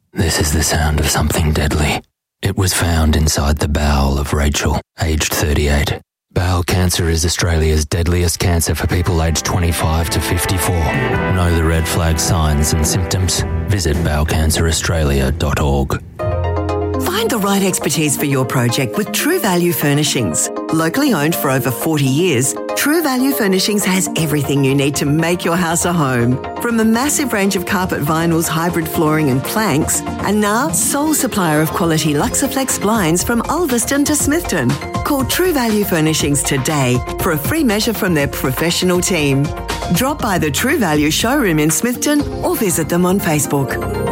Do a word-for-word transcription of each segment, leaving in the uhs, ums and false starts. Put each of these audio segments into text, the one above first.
This is the sound of something deadly. It was found inside the bowel of Rachel, aged thirty-eight. Bowel cancer is Australia's deadliest cancer for people aged twenty-five to fifty-four. Know the red flag signs and symptoms? Visit bowel cancer australia dot org. Find the right expertise for your project with True Value Furnishings. Locally owned for over forty years, True Value Furnishings has everything you need to make your house a home. From a massive range of carpet vinyls, hybrid flooring and planks, and now sole supplier of quality Luxaflex blinds from Ulverston to Smithton. Call True Value Furnishings today for a free measure from their professional team. Drop by the True Value showroom in Smithton or visit them on Facebook.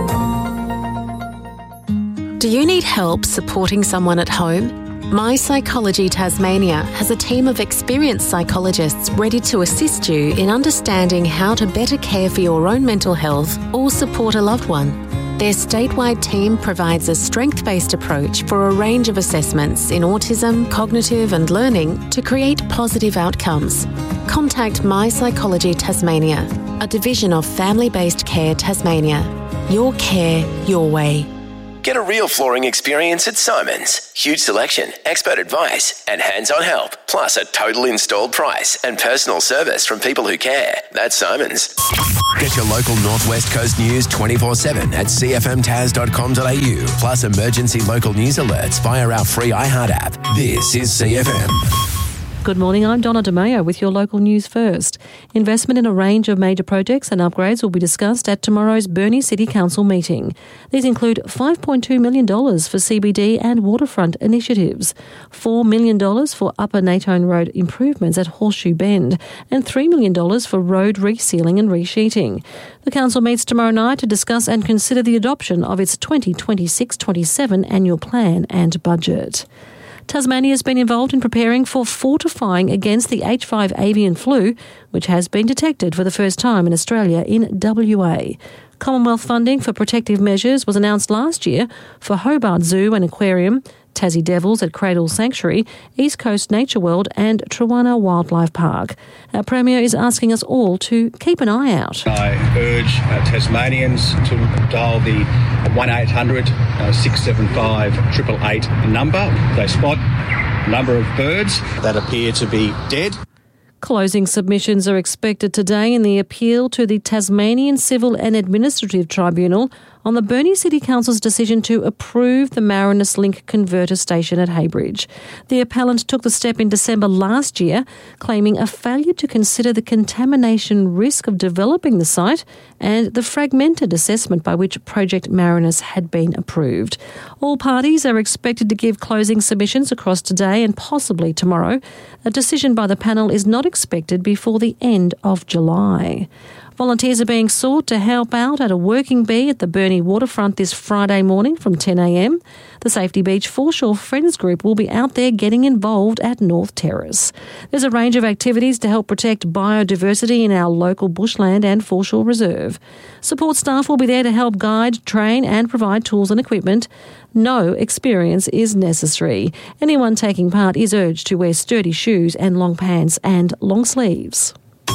Do you need help supporting someone at home? My Psychology Tasmania has a team of experienced psychologists ready to assist you in understanding how to better care for your own mental health or support a loved one. Their statewide team provides a strength-based approach for a range of assessments in autism, cognitive and learning to create positive outcomes. Contact My Psychology Tasmania, a division of Family-Based Care Tasmania. Your care, your way. Get a real flooring experience at Simon's. Huge selection, expert advice, and hands-on help. Plus a total installed price and personal service from people who care. That's Simon's. Get your local Northwest Coast news twenty-four seven at c f m tas dot com dot a u. Plus emergency local news alerts via our free iHeart app. This is C F M. Good morning, I'm Donna DeMayo with your local news first. Investment in a range of major projects and upgrades will be discussed at tomorrow's Burnie City Council meeting. These include five point two million dollars for C B D and waterfront initiatives, four million dollars for Upper Natone Road improvements at Horseshoe Bend, and three million dollars for road resealing and resheeting. The council meets tomorrow night to discuss and consider the adoption of its twenty twenty-six twenty-seven annual plan and budget. Tasmania has been involved in preparing for fortifying against the H five avian flu, which has been detected for the first time in Australia in W A. Commonwealth funding for protective measures was announced last year for Hobart Zoo and Aquarium, Tassie Devils at Cradle Sanctuary, East Coast Nature World and Truwana Wildlife Park. Our Premier is asking us all to keep an eye out. I urge uh, Tasmanians to dial the one eight hundred six seven five eight eight eight number. They spot a number of birds that appear to be dead. Closing submissions are expected today in the appeal to the Tasmanian Civil and Administrative Tribunal on the Burnie City Council's decision to approve the Marinus Link converter station at Heybridge. The appellant took the step in December last year, claiming a failure to consider the contamination risk of developing the site and the fragmented assessment by which Project Marinus had been approved. All parties are expected to give closing submissions across today and possibly tomorrow. A decision by the panel is not expected before the end of July. Volunteers are being sought to help out at a working bee at the Burnie waterfront this Friday morning from ten a m. The Safety Beach Foreshore Friends Group will be out there getting involved at North Terrace. There's a range of activities to help protect biodiversity in our local bushland and foreshore reserve. Support staff will be there to help guide, train and provide tools and equipment. No experience is necessary. Anyone taking part is urged to wear sturdy shoes and long pants and long sleeves.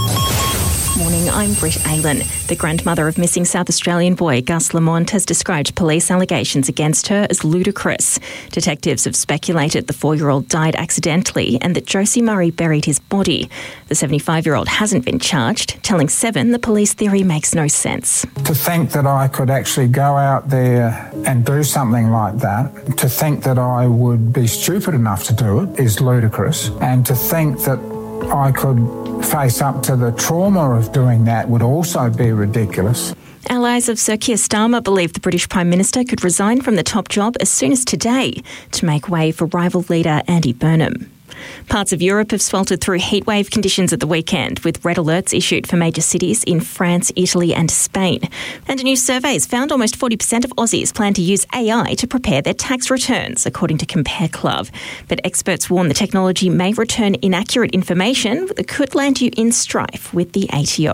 Morning, I'm Britt Aylan. The grandmother of missing South Australian boy Gus Lamont has described police allegations against her as ludicrous. Detectives have speculated the four-year-old died accidentally and that Josie Murray buried his body. The seventy-five-year-old hasn't been charged, telling Seven the police theory makes no sense. To think that I could actually go out there and do something like that, to think that I would be stupid enough to do it is ludicrous, and to think that I could face up to the trauma of doing that would also be ridiculous. Allies of Sir Keir Starmer believe the British Prime Minister could resign from the top job as soon as today to make way for rival leader Andy Burnham. Parts of Europe have sweltered through heatwave conditions at the weekend, with red alerts issued for major cities in France, Italy and Spain. And a new survey has found almost forty percent of Aussies plan to use A I to prepare their tax returns, according to Compare Club. But experts warn the technology may return inaccurate information that could land you in strife with the A T O.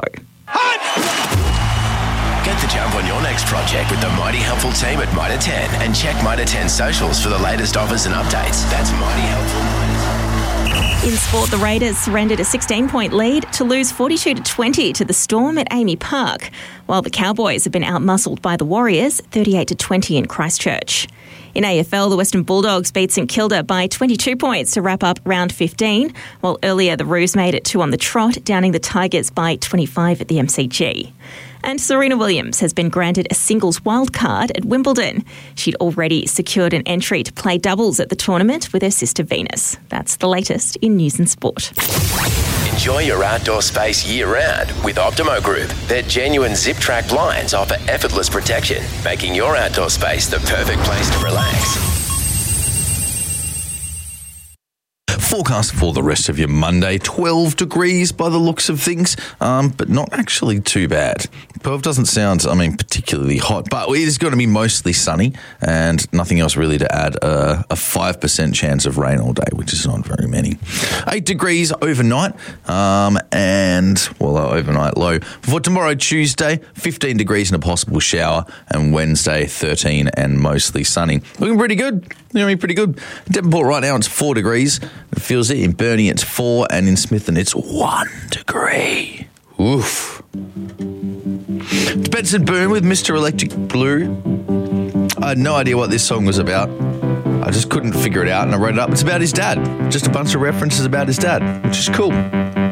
Get the jump on your next project with the Mighty Helpful team at Mitre ten and check Mitre ten socials for the latest offers and updates. That's Mighty Helpful. In sport, the Raiders surrendered a sixteen-point lead to lose forty-two to twenty to the Storm at Amy Park, while the Cowboys have been outmuscled by the Warriors thirty-eight to twenty in Christchurch. In A F L, the Western Bulldogs beat St Kilda by twenty-two points to wrap up round fifteen, while earlier the Roos made it two on the trot, downing the Tigers by twenty-five at the M C G. And Serena Williams has been granted a singles wildcard at Wimbledon. She'd already secured an entry to play doubles at the tournament with her sister Venus. That's the latest in news and sport. Enjoy your outdoor space year-round with Optimo Group. Their genuine zip-track blinds offer effortless protection, making your outdoor space the perfect place to relax. Forecast for the rest of your Monday, twelve degrees by the looks of things, um, but not actually too bad. twelve doesn't sound, I mean, particularly hot, but it is going to be mostly sunny and nothing else really to add. Uh, a five percent chance of rain all day, which is not very many. eight degrees overnight, um, and, well, our overnight low. For tomorrow, Tuesday, fifteen degrees and a possible shower, and Wednesday, thirteen and mostly sunny. Looking pretty good. Looking pretty good. Devonport right now, it's four degrees. It feels it. In Burnie, it's four, and in Smithton, it's one degree. Oof. It's Benson Boone with Mister Electric Blue. I had no idea what this song was about. I just couldn't figure it out, and I wrote it up. It's about his dad. Just a bunch of references about his dad, which is cool.